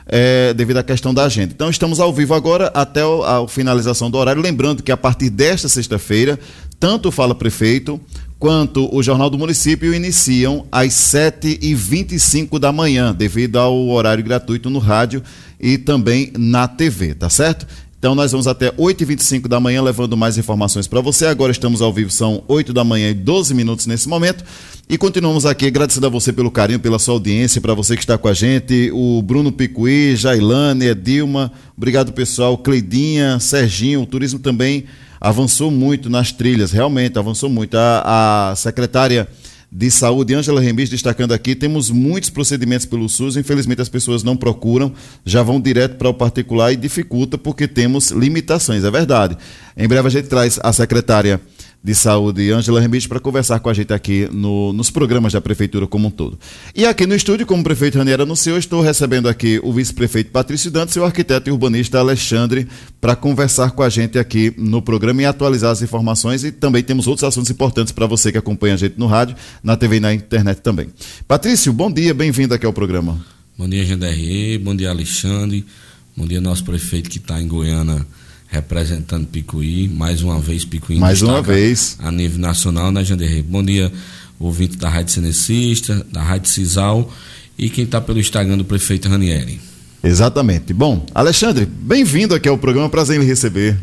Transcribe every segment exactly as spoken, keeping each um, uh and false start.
é, devido à questão da agenda. Então estamos ao vivo agora até a finalização do horário, lembrando que a partir desta sexta-feira, tanto o Fala Prefeito quanto o Jornal do Município iniciam às sete e vinte e cinco da manhã, devido ao horário gratuito no rádio e também na T V, tá certo? Então nós vamos até oito e vinte e cinco da manhã levando mais informações para você. Agora estamos ao vivo, são oito da manhã e doze minutos nesse momento. E continuamos aqui agradecendo a você pelo carinho, pela sua audiência, para você que está com a gente, o Bruno Picuí, Jailane, Edilma, obrigado pessoal, Cleidinha, Serginho, o turismo também avançou muito nas trilhas, realmente avançou muito. A, a secretária de Saúde, Ângela Remis, destacando aqui, temos muitos procedimentos pelo SUS, infelizmente as pessoas não procuram, já vão direto para o particular e dificulta porque temos limitações, é verdade. Em breve a gente traz a secretária de Saúde, Ângela Remis, para conversar com a gente aqui no, nos programas da Prefeitura como um todo. E aqui no estúdio, como o prefeito Ranieri anunciou, estou recebendo aqui o vice-prefeito Patrício Dantas e o arquiteto e urbanista Alexandre para conversar com a gente aqui no programa e atualizar as informações, e também temos outros assuntos importantes para você que acompanha a gente no rádio, na T V e na internet também. Patrício, bom dia, bem-vindo aqui ao programa. Bom dia, G D R E, bom dia, Alexandre, bom dia, nosso prefeito que está em Goiânia, representando Picuí, mais uma vez Picuí mais uma vez a nível nacional, né, Janderrei? Bom dia, ouvinte da Rádio Cenecista, da Rádio Cisal e quem está pelo Instagram do prefeito Ranieri. Exatamente. Bom, Alexandre, bem-vindo aqui ao programa, prazer em lhe receber.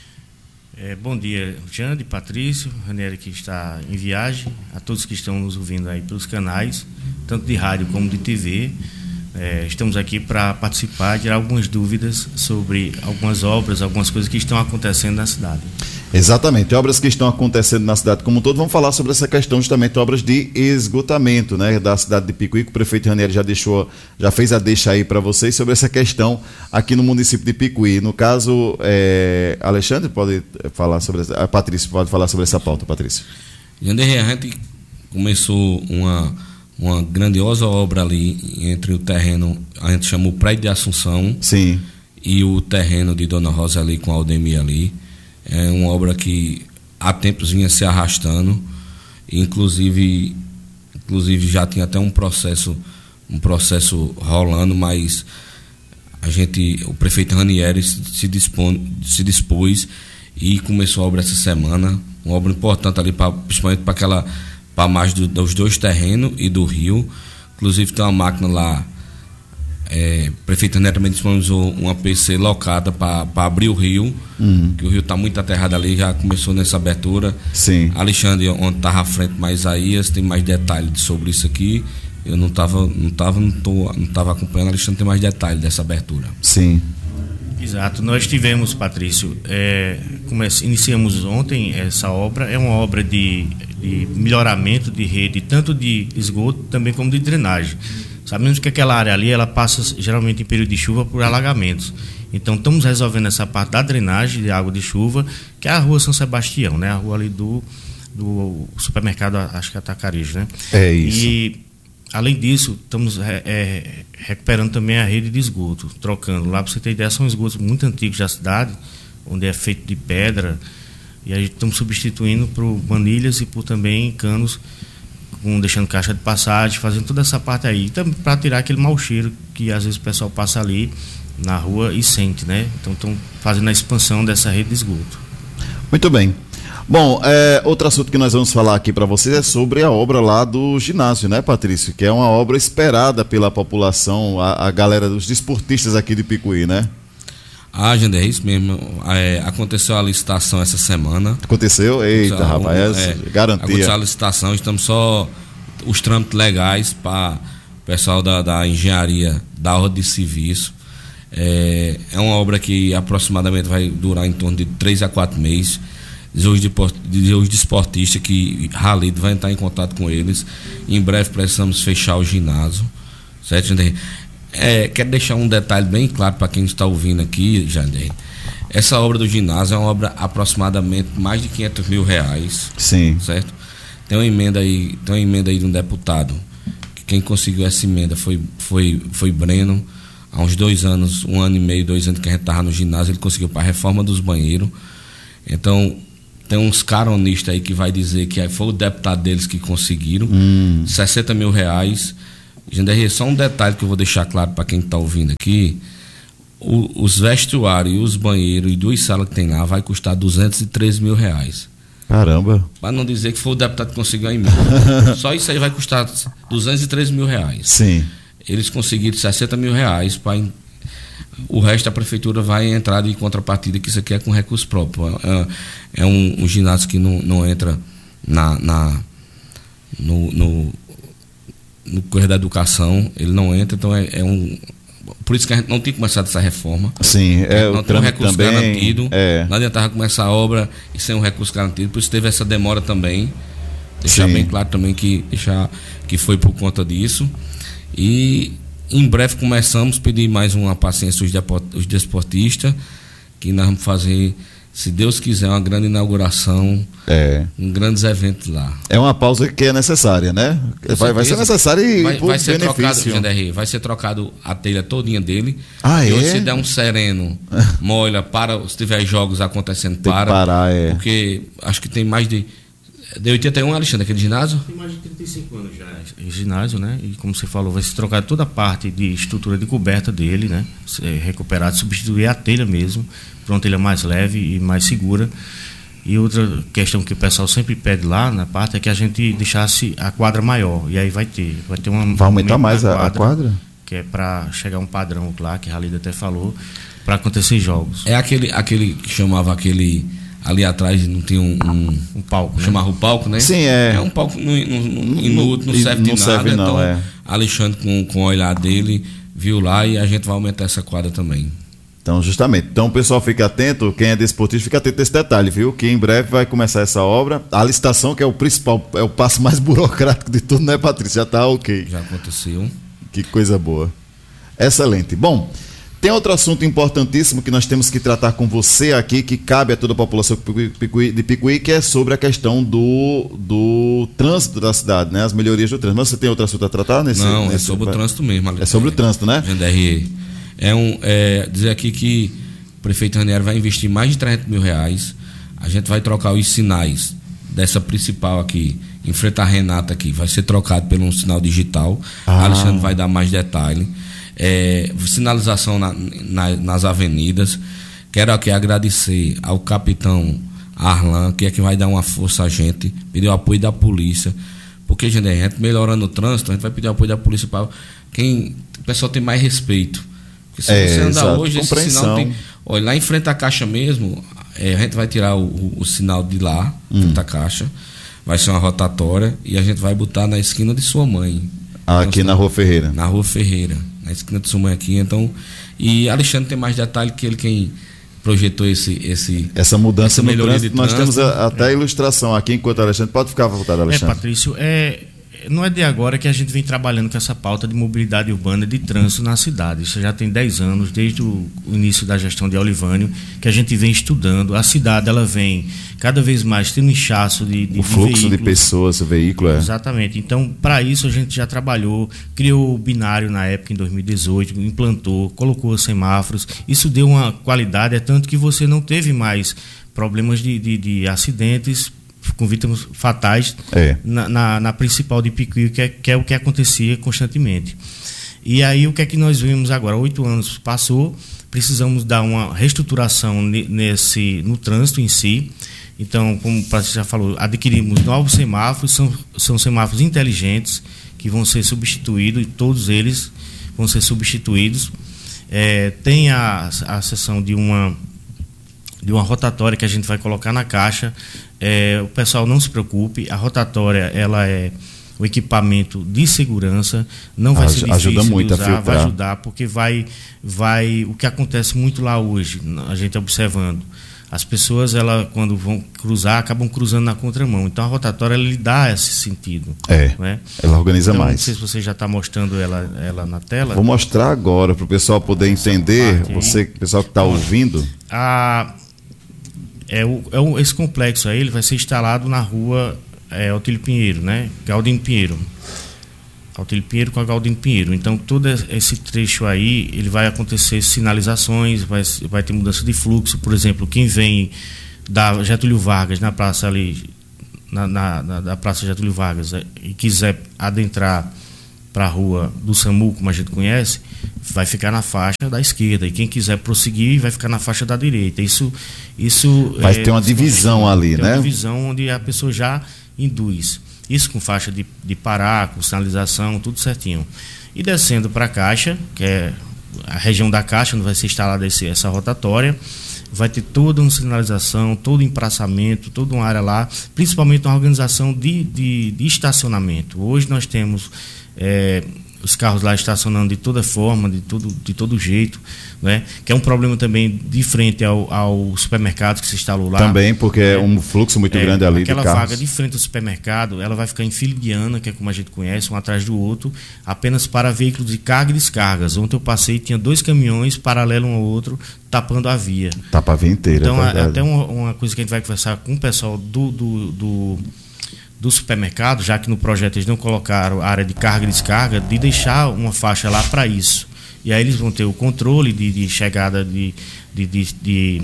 É, bom dia, Jande, Patrício, Ranieri que está em viagem, a todos que estão nos ouvindo aí pelos canais, tanto de rádio como de T V. É, estamos aqui para participar, tirar algumas dúvidas sobre algumas obras, algumas coisas que estão acontecendo na cidade. Exatamente, obras que estão acontecendo na cidade como um todo. Vamos falar sobre essa questão justamente, obras de esgotamento, né, da cidade de Picuí, que o prefeito Ranieri já deixou, já fez a deixa aí para vocês sobre essa questão aqui no município de Picuí. No caso, é, Alexandre pode falar sobre essa, a Patrícia pode falar sobre essa pauta, Patrícia. Janderrei, a gente começou uma uma grandiosa obra ali entre o terreno, a gente chama o Prédio de Assunção. Sim. E o terreno de Dona Rosa ali com a Aldemir ali. É uma obra que há tempos vinha se arrastando, inclusive, inclusive já tinha até um processo, um processo rolando, mas a gente, o prefeito Ranieri se, dispon, se dispôs e começou a obra essa semana, uma obra importante ali, pra, principalmente para aquela para mais do, dos dois terrenos e do rio. Inclusive tem uma máquina lá, é, o prefeito Ranieri também disponibilizou uma P C locada para abrir o rio, uhum. que o rio está muito aterrado ali, já começou nessa abertura. Sim. Alexandre, onde estava à frente mais Isaías, tem mais detalhes sobre isso aqui. Eu não estava não tava, não tô, não tava acompanhando, Alexandre tem mais detalhes dessa abertura. Sim. Exato, nós tivemos, Patrício, é, comece, iniciamos ontem essa obra, é uma obra de, de melhoramento de rede, tanto de esgoto também como de drenagem. Sabemos que aquela área ali, ela passa geralmente em período de chuva por alagamentos. Então estamos resolvendo essa parte da drenagem de água de chuva, que é a rua São Sebastião, né? A rua ali do, do supermercado, acho que é Atacarejo, né? É isso. E além disso, estamos é, é, recuperando também a rede de esgoto, trocando. Lá, para você ter ideia, são esgotos muito antigos da cidade, onde é feito de pedra, e aí estamos substituindo por manilhas e por também canos, com, deixando caixa de passagem, fazendo toda essa parte aí, e também para tirar aquele mau cheiro que às vezes o pessoal passa ali na rua e sente, né? Então estão fazendo a expansão dessa rede de esgoto. Muito bem. Bom, é, outro assunto que nós vamos falar aqui para vocês é sobre a obra lá do ginásio, né, Patrício? Que é uma obra esperada pela população, a, a galera dos desportistas aqui de Picuí, né? Ah, Jander, é isso mesmo. É, aconteceu a licitação essa semana. Aconteceu? Eita, aconteceu, rapaz, é, garantia. Aconteceu a licitação, estamos só os trâmites legais para o pessoal da, da engenharia da ordem de serviço. É, é uma obra que aproximadamente vai durar em torno de três a quatro meses. Os desportistas que Ralido vai entrar em contato com eles. Em breve precisamos fechar o ginásio, certo, Jander? É, quero deixar um detalhe bem claro para quem está ouvindo aqui, Jander. Essa obra do ginásio é uma obra aproximadamente mais de quinhentos mil reais. Sim. Certo? Tem uma emenda aí, tem uma emenda aí de um deputado, que quem conseguiu essa emenda foi, foi, foi Breno. Há uns dois anos, um ano e meio, dois anos que a gente estava no ginásio, ele conseguiu para a reforma dos banheiros. Então, tem uns caronistas aí que vai dizer que foi o deputado deles que conseguiram. Hum. sessenta mil reais Janderê, só um detalhe que eu vou deixar claro para quem está ouvindo aqui. O, os vestuários, os banheiros e duas salas que tem lá vai custar duzentos e três mil reais. Caramba. Para não dizer que foi o deputado que conseguiu a emenda. Só isso aí vai custar duzentos e três mil reais. Sim. Eles conseguiram sessenta mil reais para... O resto a prefeitura vai entrar de contrapartida, que isso aqui é com recurso próprio. É, é um, um ginásio que não, não entra na, na, no, no, no coisa da educação, ele não entra, então é, é um... Por isso que a gente não tinha começado essa reforma. Sim, é, não o tem um recurso também, garantido. É. Não adiantava começar a obra e sem um recurso garantido, por isso teve essa demora também. Deixar Sim. bem claro também que, deixar, que foi por conta disso. E em breve começamos a pedir mais uma paciência aos desportistas, que nós vamos fazer, se Deus quiser, uma grande inauguração, é. um grandes eventos lá. É uma pausa que é necessária, né? Vai, vai ser necessária e vai, por vai ser benefício. trocado, Janderê, vai ser trocado a telha todinha dele. Ah, e é? hoje se der um sereno, molha, para, se tiver jogos acontecendo, tem para. Que parar, é. Porque acho que tem mais de... De oitenta e um, Alexandre, aquele ginásio? Tem mais de trinta e cinco anos já em ginásio, né? E como você falou, vai se trocar toda a parte de estrutura de coberta dele, né? Recuperar, substituir a telha mesmo, para uma telha mais leve e mais segura. E outra questão que o pessoal sempre pede lá na parte é que a gente deixasse a quadra maior. E aí vai ter. Vai ter uma. Vai aumentar mais a quadra, a quadra? Que é para chegar a um padrão lá, que a Halida até falou, para acontecer jogos. É aquele, aquele que chamava aquele. Ali atrás não tinha um, um, um palco, né? Chamava o palco, né? Sim, é. É um palco no, no, no, inútil, não serve não de serve nada. Não, então, é. Alexandre, com, com o olhar dele, viu lá e a gente vai aumentar essa quadra também. Então, justamente. Então, o pessoal fica atento, quem é desportista, fica atento a esse detalhe, viu? Que em breve vai começar essa obra. A licitação, que é o principal, é o passo mais burocrático de tudo, né, Patrícia? Já está ok. Já aconteceu. Que coisa boa. Excelente. Bom, tem outro assunto importantíssimo que nós temos que tratar com você aqui, que cabe a toda a população de Picuí, que é sobre a questão do, do trânsito da cidade, né? As melhorias do trânsito. Mas você tem outro assunto a tratar? Nesse, Não, nesse... é sobre o trânsito mesmo. Alexandre. É sobre o trânsito, né? Janderê. É um, é, dizer aqui que o prefeito Ranieri vai investir mais de trezentos mil reais. A gente vai trocar os sinais dessa principal aqui, em frente à Renata aqui, vai ser trocado por um sinal digital. Ah. Alexandre vai dar mais detalhe. É, sinalização na, na, nas avenidas. Quero aqui agradecer ao capitão Arlan, que é que vai dar uma força a gente, pedir o apoio da polícia, porque, gente, a gente melhorando o trânsito, a gente vai pedir o apoio da polícia para quem o pessoal tem mais respeito. Porque se é, você andar exato. hoje, esse sinal tem. Olha, lá em frente à caixa mesmo, é, a gente vai tirar o, o, o sinal de lá, hum. frente à caixa, vai ser uma rotatória e a gente vai botar na esquina de sua mãe. Ah, aqui na Rua Ferreira. Na Rua Ferreira, na esquina de sua mãe aqui, então. E Alexandre tem mais detalhe que ele quem projetou esse, esse essa mudança essa no trânsito. Nós trânsito. temos a, até a ilustração aqui, enquanto Alexandre pode ficar à vontade, Alexandre. É, Patrício, é, não é de agora que a gente vem trabalhando com essa pauta de mobilidade urbana e de trânsito na cidade. Isso já tem dez anos, desde o início da gestão de Olivânio, que a gente vem estudando. A cidade, ela vem cada vez mais tendo inchaço de, de o fluxo de, de pessoas, o veículo, é. Exatamente. Então, para isso a gente já trabalhou, criou o binário na época, em dois mil e dezoito, implantou, colocou semáforos. Isso deu uma qualidade, é tanto que você não teve mais problemas de, de, de acidentes com vítimas fatais é. na, na, na principal de Picuí, que é, que é o que acontecia constantemente. E aí o que é que nós vimos agora? Oito anos passou, precisamos dar uma reestruturação nesse, no trânsito em si. Então, como o Patrícia já falou, adquirimos novos semáforos, são, são semáforos inteligentes que vão ser substituídos, todos eles vão ser substituídos. É, tem a, a seção de uma, de uma rotatória que a gente vai colocar na caixa. É, o pessoal não se preocupe, a rotatória ela é o equipamento de segurança, não vai ser difícil ajuda muito de usar, a filtrar. vai ajudar, porque vai, vai, o que acontece muito lá hoje, a gente observando, as pessoas, ela, quando vão cruzar, acabam cruzando na contramão. Então a rotatória ela lhe dá esse sentido. É, né? Ela organiza então, mais. Não sei se você já está mostrando ela, ela na tela. Vou mostrar agora para o pessoal poder entender, você, o pessoal que está ouvindo. A, é o, é o, esse complexo aí ele vai ser instalado na rua é, Otílio Pinheiro, né? Galdino Pinheiro. Otílio Pinheiro com a Galdino Pinheiro. Então, todo esse trecho aí, ele vai acontecer sinalizações, vai, vai ter mudança de fluxo. Por exemplo, quem vem da Getúlio Vargas, na praça ali, na, na, na da Praça Getúlio Vargas, e quiser adentrar para a rua do SAMU, como a gente conhece, vai ficar na faixa da esquerda, e quem quiser prosseguir vai ficar na faixa da direita. Isso, isso vai é, ter uma divisão ali, tem né? Uma divisão onde a pessoa já induz. Isso com faixa de, de parar, com sinalização, tudo certinho. E descendo para a Caixa, que é a região da Caixa, onde vai ser instalada esse, essa rotatória, vai ter toda uma sinalização, todo um empraçamento, toda uma área lá, principalmente uma organização de, de, de estacionamento. Hoje nós temos é, os carros lá estacionando de toda forma, de todo, de todo jeito, né? Que é um problema também de frente ao, ao supermercado que se instalou lá. Também, porque é, é um fluxo muito é, grande ali de carros. Aquela vaga de frente ao supermercado, ela vai ficar em fila indiana, que é como a gente conhece, um atrás do outro, apenas para veículos de carga e descargas. Ontem eu passei e tinha dois caminhões paralelos um ao outro, tapando a via. Tapa a via inteira. Então, é até uma, uma coisa que a gente vai conversar com o pessoal do... do, do do supermercado, já que no projeto eles não colocaram a área de carga e descarga, de deixar uma faixa lá para isso. E aí eles vão ter o controle de, de chegada de, de, de, de,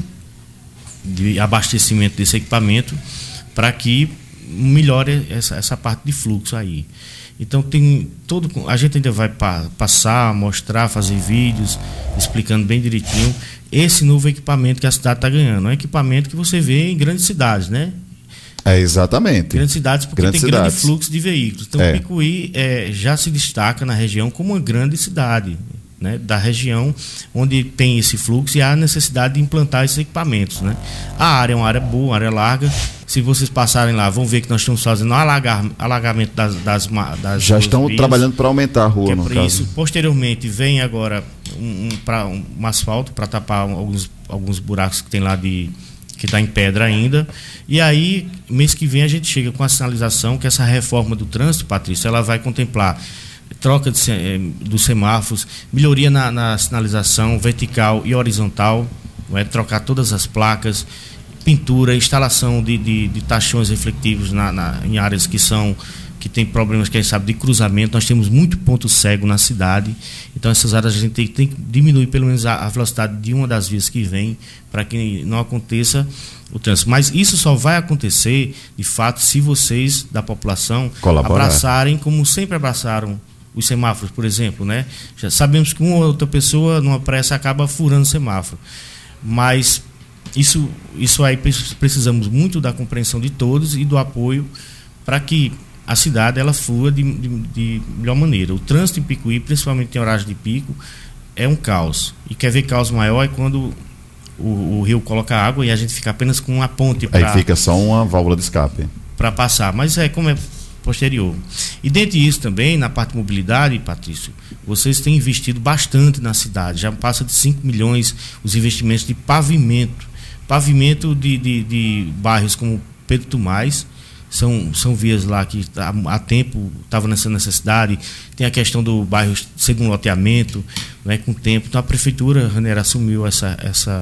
de abastecimento desse equipamento para que melhore essa, essa parte de fluxo aí. Então tem todo, a gente ainda vai pa, passar, mostrar, fazer vídeos explicando bem direitinho esse novo equipamento que a cidade está ganhando. É um equipamento que você vê em grandes cidades, né? É, exatamente. Grandes cidades, porque grandes tem cidades. grande fluxo de veículos. Então, é. o Picuí é, já se destaca na região como uma grande cidade, né, da região onde tem esse fluxo e há necessidade de implantar esses equipamentos, né? A área é uma área boa, uma área larga. Se vocês passarem lá, vão ver que nós estamos fazendo um alagar, alagamento das, das, das já estão vias, trabalhando para aumentar a rua, é no caso. Isso. Posteriormente, vem agora um, um, pra, um, um asfalto para tapar alguns, alguns buracos que tem lá de... que está em pedra ainda, e aí mês que vem a gente chega com a sinalização, que essa reforma do trânsito, Patrícia, ela vai contemplar troca de, dos semáforos, melhoria na, na sinalização vertical e horizontal, não é? Trocar todas as placas, pintura, instalação de, de, de tachões reflectivos na, na, em áreas que são que tem problemas, que a gente sabe, de cruzamento. Nós temos muito ponto cego na cidade, então essas áreas a gente tem, tem que diminuir pelo menos a, a velocidade de uma das vias que vem, para que não aconteça o trânsito. Mas isso só vai acontecer, de fato, se vocês da população colaborar, abraçarem, como sempre abraçaram os semáforos, por exemplo, né? Já sabemos que uma ou outra pessoa numa pressa acaba furando o semáforo, mas isso, isso aí precisamos muito da compreensão de todos e do apoio para que a cidade ela flua de, de, de melhor maneira. O trânsito em Picuí, principalmente em horários de pico, é um caos. E quer ver caos maior é quando o, o rio coloca água e a gente fica apenas com uma ponte para... Aí fica só uma válvula de escape. Para passar. Mas é como é posterior. E dentro disso também, na parte de mobilidade, Patrício, vocês têm investido bastante na cidade. Já passa de cinco milhões os investimentos de pavimento. Pavimento de, de, de bairros como Pedro Tomás. São, são vias lá que há, há tempo estavam nessa necessidade. Tem a questão do bairro segundo loteamento, né, com o tempo. Então a prefeitura, Ranieri, assumiu essa, essa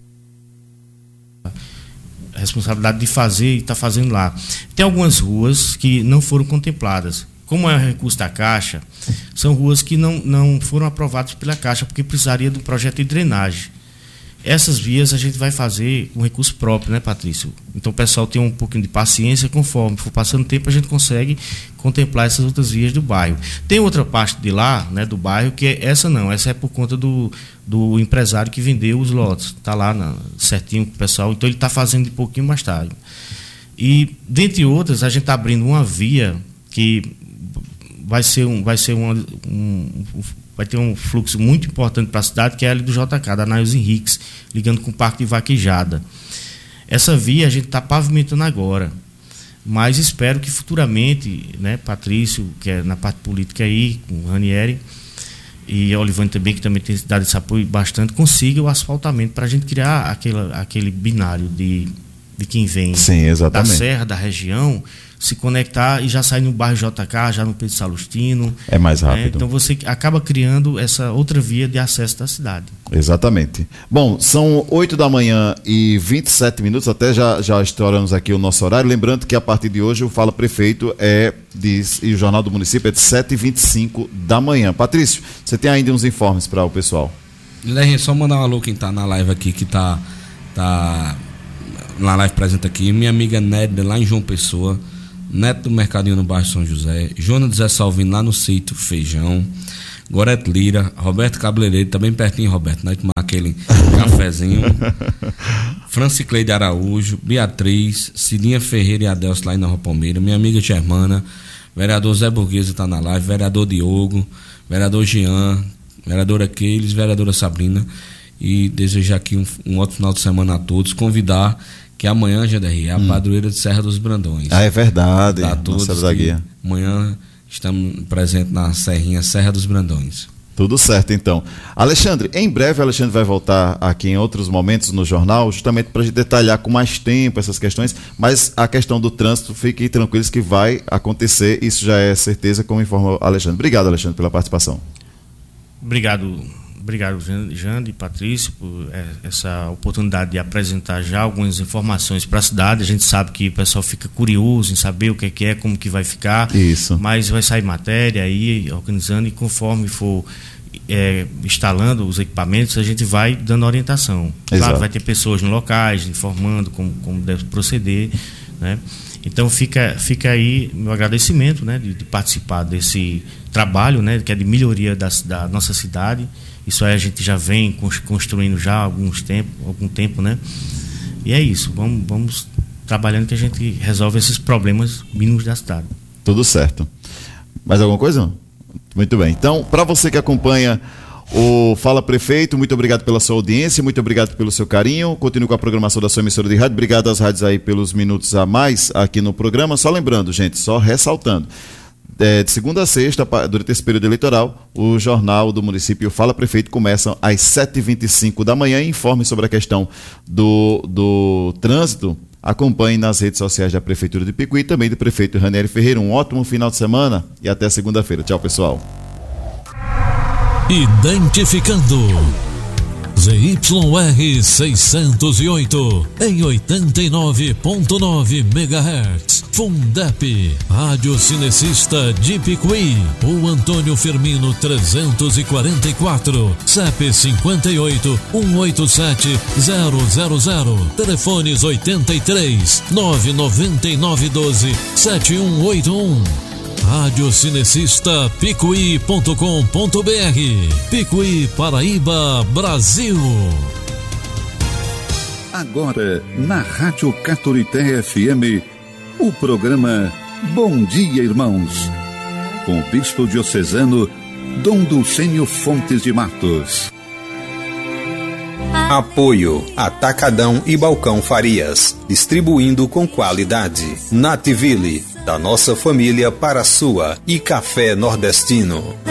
responsabilidade de fazer e está fazendo lá. Tem algumas ruas que não foram contempladas. Como é o recurso da Caixa, são ruas que não, não foram aprovadas pela Caixa, porque precisaria de um projeto de drenagem. Essas vias a gente vai fazer com recurso próprio, né, Patrício? Então o pessoal tem um pouquinho de paciência, conforme for passando o tempo a gente consegue contemplar essas outras vias do bairro. Tem outra parte de lá, né, do bairro, que é, essa não, essa é por conta do, do empresário que vendeu os lotes. Está lá na, certinho com o pessoal, então ele está fazendo de pouquinho mais tarde. E, dentre outras, a gente está abrindo uma via que vai ser um... Vai ser uma, um, um vai ter um fluxo muito importante para a cidade, que é a do J K, da Nails Henriques, ligando com o Parque de Vaquejada. Essa via a gente está pavimentando agora, mas espero que futuramente, né, Patrício, que é na parte política aí, com o Ranieri, e a Olivane também, que também tem dado esse apoio bastante, consiga o asfaltamento para a gente criar aquela, aquele binário de, de quem vem Sim, da serra, da região, se conectar e já sair no bairro J K, já no Pedro Salustino. É mais rápido. Né? Então você acaba criando essa outra via de acesso da cidade. Exatamente. Bom, são oito da manhã e vinte e sete minutos, até já, já estouramos aqui o nosso horário. Lembrando que a partir de hoje o Fala Prefeito é de, e o Jornal do Município é de sete e vinte e cinco da manhã. Patrício, você tem ainda uns informes para o pessoal? Guilherme, só mandar um alô quem está na live aqui, que está tá na live presente aqui. Minha amiga Nédia, lá em João Pessoa. Neto do Mercadinho no bairro São José, Jonas Zé Salvino lá no sítio Feijão, Gorete Lira, Roberto Cabeleireiro, tá bem pertinho, Roberto, né? Tomar aquele cafezinho. Francicleide Araújo, Beatriz, Cidinha Ferreira e Adelso lá em Nova Palmeira, minha amiga Germana, vereador Zé Burguesa tá na live, vereador Diogo, vereador Jean, vereadora Keiles, vereadora Sabrina, e desejar aqui um, um ótimo final de semana a todos, convidar que amanhã, G D R, é a hum. padroeira de Serra dos Brandões. Ah, é verdade. Tá todos da guia. Amanhã estamos presentes na Serrinha Serra dos Brandões. Tudo certo, então. Alexandre, em breve o Alexandre vai voltar aqui em outros momentos no jornal, justamente para a gente detalhar com mais tempo essas questões, mas a questão do trânsito, fiquem tranquilos que vai acontecer, isso já é certeza, como informa o Alexandre. Obrigado, Alexandre, pela participação. Obrigado, obrigado, Jande e Patrício, por essa oportunidade de apresentar já algumas informações para a cidade. A gente sabe que o pessoal fica curioso em saber o que é, que é, como que vai ficar. Isso. Mas vai sair matéria aí, organizando, e conforme for é, instalando os equipamentos, a gente vai dando orientação. Exato. Claro, vai ter pessoas no locais informando como, como deve proceder, né? Então fica, fica aí meu agradecimento, né, de, de participar desse trabalho, né, que é de melhoria da, da nossa cidade. Isso aí a gente já vem construindo já há alguns tempo, algum tempo, né? E é isso, vamos, vamos trabalhando que a gente resolve esses problemas mínimos da cidade. Tudo certo. Mais alguma coisa? Muito bem. Então, para você que acompanha o Fala Prefeito, muito obrigado pela sua audiência, muito obrigado pelo seu carinho. Continue com a programação da sua emissora de rádio. Obrigado às rádios aí pelos minutos a mais aqui no programa. Só lembrando, gente, só ressaltando, é, de segunda a sexta, durante esse período eleitoral, o jornal do município Fala Prefeito começa às sete e vinte e cinco da manhã. E informe sobre a questão do, do trânsito. Acompanhe nas redes sociais da Prefeitura de Picuí e também do prefeito Ranieri Ferreira. Um ótimo final de semana e até segunda-feira. Tchau, pessoal. Identificando Z Y R seiscentos e oito em oitenta e nove ponto nove megahertz. Fundep, Rádio Cinecista de Picuí. O Antônio Firmino trezentos e quarenta e quatro, C E P cinquenta e oito, cento e oitenta e sete, zero zero zero. Telefones oitenta e três, nove nove nove um dois, sete um oito um. Rádio Cinecista Picuí ponto com ponto br. Picuí, Paraíba, Brasil. Agora, na Rádio Caturité F M, o programa Bom Dia, Irmãos, com o bispo diocesano Dom Dulcênio Fontes de Matos. Apoio Atacadão e Balcão Farias, distribuindo com qualidade. Nativille, da nossa família para a sua, e Café Nordestino.